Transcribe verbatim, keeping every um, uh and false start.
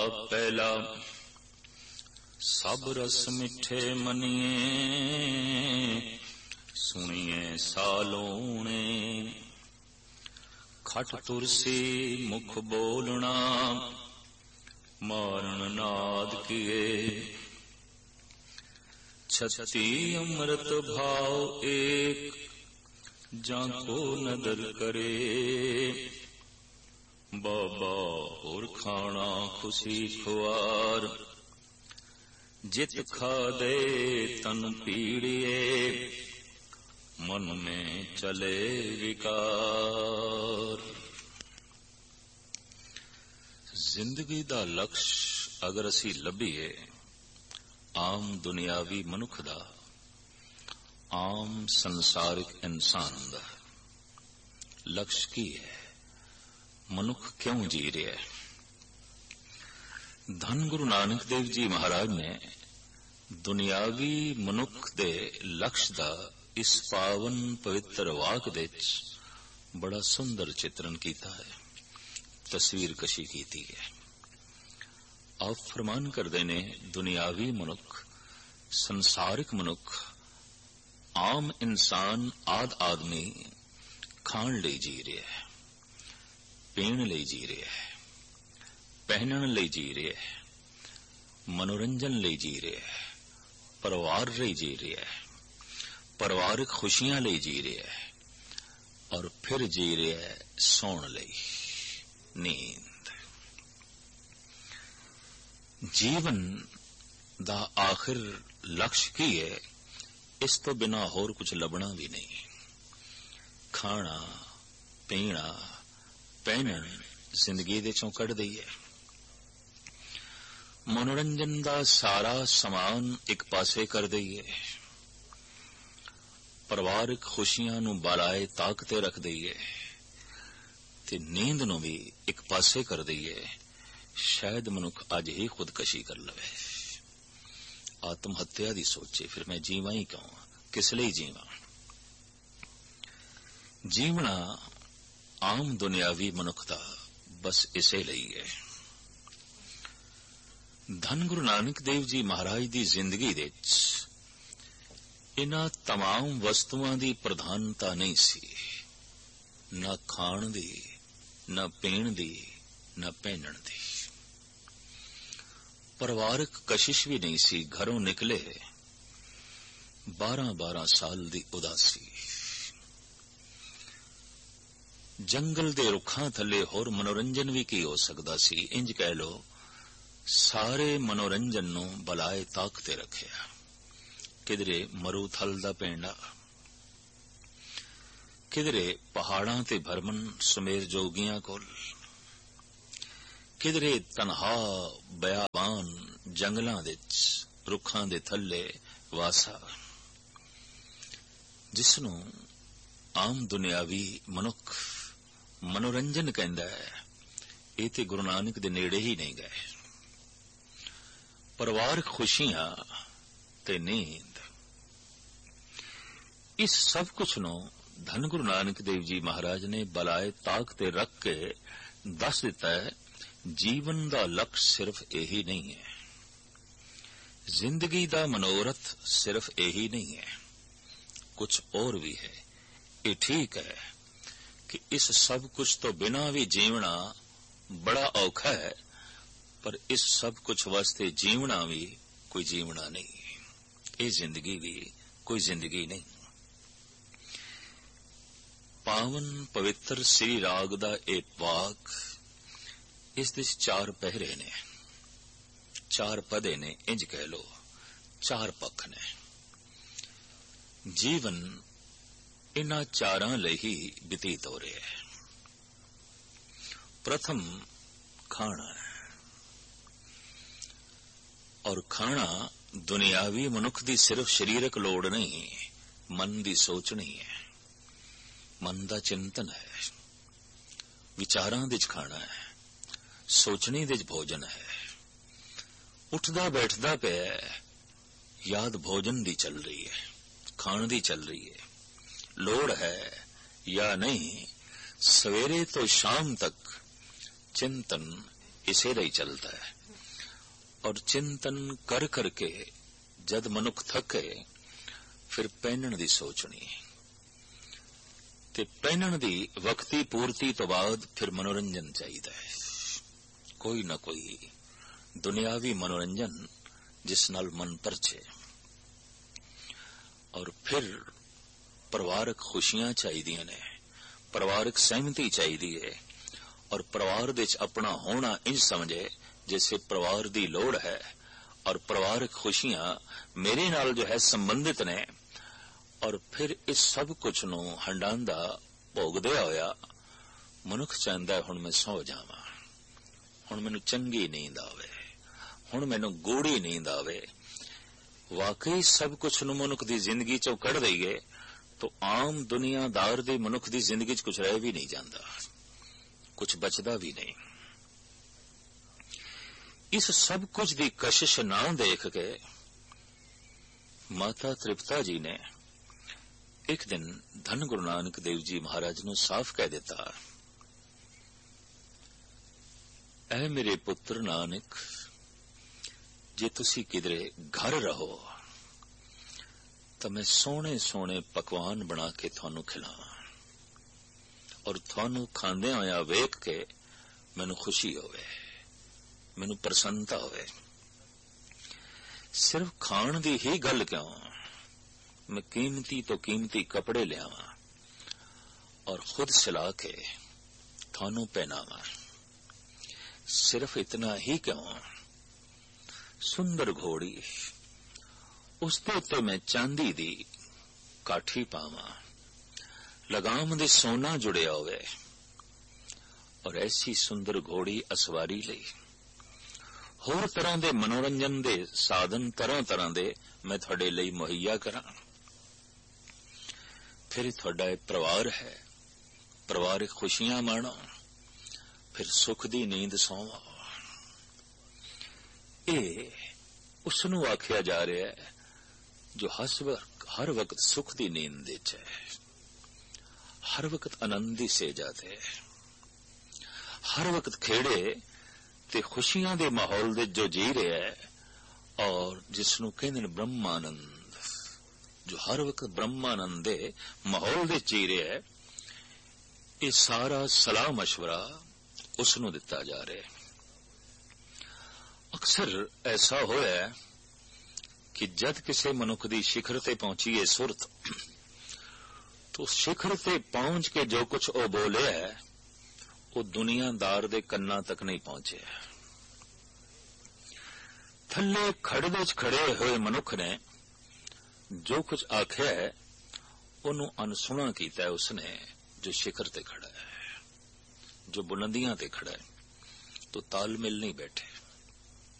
ਪਹਿਲਾ। ਸਭ ਰਸ ਮਿੱਠੇ ਮਨੀਏ, ਸੁਣੀਏ ਸਾਲੋਣੇ। ਖਟ ਤੁਰਸੀ ਮੁਖ ਬੋਲਣਾ, ਮਾਰਨ ਨਾਦ ਕੀਏ। ਛਤੀ ਅੰਮ੍ਰਿਤ ਭਾਵ ਏਕ, ਜਾਂ ਕੋ ਨਦਰ ਕਰੇ। ਬਾਬਾ ਹੋਰ ਖਾਣਾ ਖੁਸ਼ੀ ਖੁਆਰ, ਜਿਤ ਖਾਦੇ ਤਨ ਪੀੜੀਏ। ਮਨ में चले विकार। जिंदगी ਦਾ ਲਕਸ਼ ਅਗਰ ਅਸੀਂ ਲੱਭੀਏ, ਆਮ ਦੁਨਿਆਵੀ ਮਨੁੱਖ ਦਾ, ਆਮ ਸੰਸਾਰਿਕ ਇਨਸਾਨ ਦਾ ਲਕਸ਼ ਕੀ ਹੈ? ਮਨੁੱਖ ਕਿਉਂ ਜੀ ਰਿਹਾ ਹੈ? ਧੰਨ ਗੁਰੂ ਨਾਨਕ ਦੇਵ ਜੀ ਮਹਾਰਾਜ ਨੇ ਦੁਨਿਆਵੀ ਮਨੁੱਖ ਦੇ ਲਕਸ਼ ਦਾ ਇਸ ਪਾਵਨ ਪਵਿੱਤਰ ਵਾਕ ਦੇ ਵਿੱਚ ਬੜਾ ਸੁੰਦਰ ਚਿਤਰਨ ਕੀਤਾ ਹੈ, ਤਸਵੀਰ ਕਸ਼ੀ ਕੀਤੀ ਹੈ। ਆਪ ਫਰਮਾਨ ਕਰਦੇ ਨੇ, ਦੁਨਿਆਵੀ ਮਨੁੱਖ, ਸੰਸਾਰਿਕ ਮਨੁੱਖ, ਆਮ ਇਨਸਾਨ, ਆਦ ਆਦਮੀ ਖਾਣ ਲਈ ਜੀ ਰਿਹਾ ਹੈ, ਪੀਣ ਲਈ ਜੀ ਰਿਹਾ ਹੈ, ਪਹਿਨਣ ਲਈ ਜੀ ਰਿਹਾ ਹੈ, ਮਨੋਰੰਜਨ ਲਈ ਜੀ ਰਿਹਾ ਹੈ, ਪਰਿਵਾਰ ਲਈ ਜੀ ਰਿਹਾ ਹੈ, ਪਰਿਵਾਰਕ ਖੁਸ਼ੀਆਂ ਲਈ ਜੀ ਰਿਹਾ ਹੈ, ਔਰ ਫਿਰ ਜੀ ਰਿਹਾ ਹੈ ਸੌਣ ਲਈ, ਨੀਂਦ। ਜੀਵਨ ਦਾ ਆਖਿਰ ਲਕਸ਼ ਕੀ ਹੈ? ਇਸ ਤੋਂ ਬਿਨਾਂ ਹੋਰ ਕੁਝ ਲੱਭਣਾ ਵੀ ਨਹੀਂ। ਖਾਣਾ, ਪੀਣਾ, ਪਹਿਨਣ ਜ਼ਿੰਦਗੀ ਦੇ ਚੋਂ ਕੱਢ ਦਈਏ। ਮਨੋਰੰਜਨ ਦਾ ਸਾਰਾ ਸਮਾਨ ਇੱਕ ਪਾਸੇ ਕਰ ਦਈਏ। ਪਰਿਵਾਰਕ ਖੁਸ਼ੀਆਂ ਨੂੰ ਬਾਲਾਏ ਤਾਕ ਤੇ ਰੱਖ ਦਈਏ ਤੇ ਨੀਂਦ ਨੂੰ ਵੀ ਇੱਕ ਪਾਸੇ ਕਰ ਦਈਏ। ਸ਼ਾਇਦ ਮਨੁੱਖ ਅੱਜ ਹੀ ਖੁਦਕਸ਼ੀ ਕਰ ਲਵੇ, ਆਤਮ ਹੱਤਿਆ ਦੀ ਸੋਚੇ, ਫਿਰ ਮੈਂ ਜੀਵਾਂ ਹੀ ਕਿਉਂ? ਕਿਸ ਲਈ ਜੀਵਾਂ? ਜੀਵਣਾ ਆਮ ਦੁਨਿਆਵੀ ਮਨੁੱਖ ਦਾ ਬਸ ਇਸੇ ਲਈ ਹੈ। ਧੰਨ ਗੁਰੂ ਨਾਨਕ ਦੇਵ ਜੀ ਮਹਾਰਾਜ ਦੀ ਜ਼ਿੰਦਗੀ ਦੇ ਵਿੱਚ ਇਨ੍ਹਾਂ तमाम ਵਸਤੂਆਂ ਦੀ ਪ੍ਰਧਾਨਤਾ ਨਹੀਂ ਸੀ, ਨਾ ਖਾਣ ਦੀ, ਨਾ ਪੀਣ ਦੀ, ਨਾ ਪਹਿਨਣ ਦੀ। ਪਰਿਵਾਰਕ ਕਸ਼ਿਸ਼ ਵੀ ਨਹੀਂ ਸੀ। ਘਰੋਂ ਨਿਕਲੇ ਬਾਰਾਂ ਬਾਰਾਂ ਸਾਲ ਦੀ ਉਦਾਸੀ। ਜੰਗਲ ਦੇ ਰੁੱਖਾਂ ਥੱਲੇ ਹੋਰ ਮਨੋਰੰਜਨ ਵੀ ਕੀ ਹੋ ਸਕਦਾ ਸੀ? ਇੰਜ ਕਹਿ ਲੋ, ਸਾਰੇ ਮਨੋਰੰਜਨ ਨੂੰ ਬਲਾਏ ਤਾਕ ਤੇ ਰੱਖਿਆ। ਕਿਧਰੇ ਮਰੂਥਲ ਦਾ ਪੈਂਡਾ, ਕਿਧਰੇ ਪਹਾੜਾਂ ਤੇ ਭਰਮਨ ਸੁਮੇਰ ਜੋਗੀਆਂ ਕੋਲ, ਕਿਧਰੇ ਤਨਹਾ ਬਿਆਬਾਨ ਜੰਗਲਾਂ ਦੇ ਰੁੱਖਾਂ ਦੇ ਥੱਲੇ ਵਾਸਾ, ਜਿਸ ਨੂੰ ਆਮ ਦੁਨਿਆਵੀ ਮਨੁੱਖ ਮਨੋਰੰਜਨ ਕਹਿੰਦਾ ਹੈ। ਇਹ ਤੇ ਗੁਰੂ ਨਾਨਕ ਦੇ ਨੇੜੇ ਹੀ ਨਹੀਂ ਗਏ। ਪਰਿਵਾਰਕ ਖੁਸ਼ੀਆਂ ਤੇ ਨੀਂਦ, ਇਸ ਸਭ ਕੁਝ ਨੂੰ ਧੰਨ ਗੁਰੂ ਨਾਨਕ ਦੇਵ ਜੀ ਮਹਾਰਾਜ ਨੇ ਬਲਾਏ ਤਾਕ ਤੇ ਰੱਖ ਕੇ ਦੱਸ ਦਿੱਤਾ ਹੈ। ਜੀਵਨ ਦਾ ਲਕਸ਼ ਸਿਰਫ ਇਹੀ ਨਹੀਂ ਹੈ, ਜ਼ਿੰਦਗੀ ਦਾ ਮਨੋਰਥ ਸਿਰਫ ਇਹੀ ਨਹੀਂ ਹੈ, ਕੁਝ ਹੋਰ ਵੀ ਹੈ। ਇਹ ਠੀਕ ਹੈ ਕਿ ਇਸ ਸਭ ਕੁਝ ਤੋਂ ਬਿਨਾਂ ਵੀ ਜੀਵਣਾ ਬੜਾ ਔਖਾ ਹੈ, ਪਰ ਇਸ ਸਭ ਕੁਝ ਵਾਸਤੇ ਜੀਵਣਾ ਵੀ ਕੋਈ ਜੀਵਣਾ ਨਹੀਂ, ਇਹ ਜ਼ਿੰਦਗੀ ਵੀ ਕੋਈ ਜ਼ਿੰਦਗੀ ਨਹੀਂ। ਪਾਵਨ ਪਵਿੱਤਰ ਸ੍ਰੀ ਰਾਗ ਦਾ ਇਹ ਵਾਕ, ਇਸ ਦੇ ਚਾਰ ਪਹਿਰੇ ਨੇ, ਚਾਰ ਪਦੇ ਨੇ, ਇੰਜ ਕਹਿ ਲੋ ਚਾਰ ਪੱਖ ਨੇ। ਜੀਵਨ ਇਨ੍ਹਾਂ ਚਾਰਾਂ ਲਈ ਹੀ ਬਤੀਤ ਹੋ ਰਿਹਾ ਹੈ। ਪ੍ਰਥਮ ਖਾਣਾ ਹੈ, ਔਰ ਖਾਣਾ ਦੁਨਿਆਵੀ ਮਨੁੱਖ ਦੀ ਸਿਰਫ ਸਰੀਰਕ ਲੋੜ ਨਹੀਂ, ਮਨ ਦੀ ਸੋਚ ਨਹੀਂ ਹੈ, ਮਨ ਦਾ ਚਿੰਤਨ ਹੈ। ਵਿਚਾਰਾਂ ਦੇ ਚ ਖਾਣਾ ਹੈ, ਸੋਚਣੀ ਦੇ ਚ ਭੋਜਨ ਹੈ। ਉੱਠਦਾ ਬੈਠਦਾ ਪਿਆ, ਯਾਦ ਭੋਜਨ ਦੀ ਚੱਲ ਰਹੀ ਹੈ, ਖਾਣ ਦੀ ਚੱਲ ਰਹੀ ਹੈ। ਲੋੜ ਹੈ ਜਾਂ ਨਹੀਂ, ਸਵੇਰੇ ਤੋਂ ਸ਼ਾਮ ਤੱਕ ਚਿੰਤਨ ਇਸੇ ਦਾ ਹੀ ਚੱਲਦਾ ਹੈ। और चिंतन कर करके जद मनुख थके फिर पहनण दी सोचनी ते पहनण दी वक्ती पूर्ति तो बाद फिर मनोरंजन चाहिदा है, कोई ना कोई दुनियावी मनोरंजन जिस नाल मन परचे। और फिर परिवारक खुशियां चाहिदियां ने, परिवारक सहमति चाहिदी है और परिवार दे अपना होना इंज समझे जैसे परिवार दी लोड़ है और परिवारक खुशियां मेरे नाल जो है संबंधित ने। और फिर इस सब कुछ नू हंडांदा भोगदे होया मनुख चाहता है हुण मैं सौ जावां, हुण मैनू चंगी नींद आवे, हुण मैनू गूढ़ी नींद आवे। वाकई सब कुछ नू मनुख दी जिंदगी चों कढ़ दईए तो आम दुनियादार दी मनुख दी जिंदगी च कुछ रह भी नहीं जाता, कुछ बचदा भी नहीं। इस सब कुछ दी कशिश ना देख के माता तृप्ता जी ने एक दिन धन गुरु नानक देव जी महाराज नू साफ कह दिता, ऐ मेरे पुत्र नानक, जे तुसी किधरे घर रहो तो मैं सोने सोने पकवान बना के थानू खिलावां और थानू खांदे होया वेख के मैनू खुशी होवे, मैनू प्रसन्नता होवे। सिर्फ खाण दी ही गल क्यों, मैं कीमती तो कीमती कपड़े लियावां और खुद सिला के थानू पहनावां। सिर्फ इतना ही क्यों, सुंदर घोड़ी उसदे उत्ते मैं चांदी दी काठी पावां, लगाम दे सोना जुड़िया होवे और ऐसी सुंदर घोड़ी असवारी लई होर तरह दे मनोरंजन दे साधन तरह तरह दे मैं थोड़े लई मुहैया करां। फिर थोड़ा परिवार है, परिवारिक खुशियां माणो, फिर सुख दी नींद सोवो। ये उसनू आख्या जा रहा है जो हर वक्त सुख दी नींद दे च है, हर वक्त आनंदी से जाते है, हर वक्त खेड़े ते खुशियां दे माहौल दे जो जी रहा है और जिसनू कहंदे ने ब्रह्मानंद, जो हर वक्त ब्रह्मानंद दे माहौल दे जी रहा है। ये सारा सलाह मशवरा उसनू दिता जा रहा है। अक्सर ऐसा होया है कि जद किसी मनुख दी शिखर ते पहुंची है सुरत, तो शिखर ते पहुंच के जो कुछ ओ बोले है वो दुनियादार दे कन्ना तक नहीं पहुंचे। थल्ले खड़े च खड़े हुए मनुख ने जो कुछ आख्या है उन्होंने अनसुना कीता है उसने जो शिखर ते खड़ा है, जो बुलंदियां ते खड़ा है, तो तालमेल नहीं बैठे।